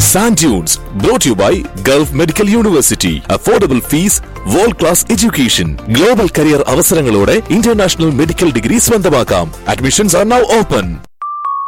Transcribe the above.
Sand Dunes, brought to you by Gulf Medical University. Affordable fees, world-class education. Global career അവസരങ്ങളോടെ international medical degree സ്വന്തമാക്കാം. Admissions are now open.